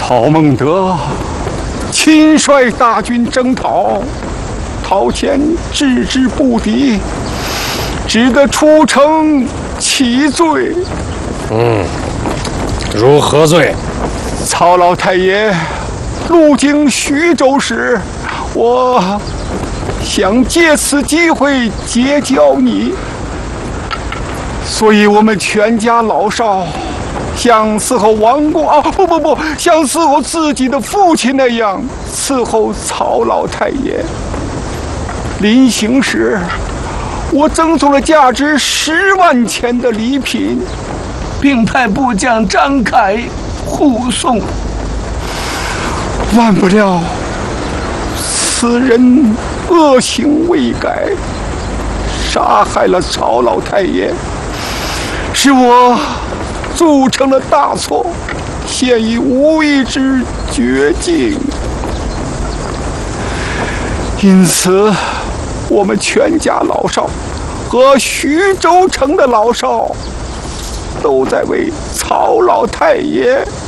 曹孟德亲率大军征讨，陶谦置之不敌，只得出城祈罪。 如何罪？ 曹老太爷路经徐州时，我想借此机会结交你，所以我们全家老少像伺候王公不，像伺候自己的父亲那样伺候曹老太爷。临行时，我赠送了价值10万钱的礼品， 并派部将张凯护送。 万不料此人恶行未改，杀害了曹老太爷，使我铸成了大错，现已无意之绝境。因此我们全家老少和徐州城的老少都在为曹老太爷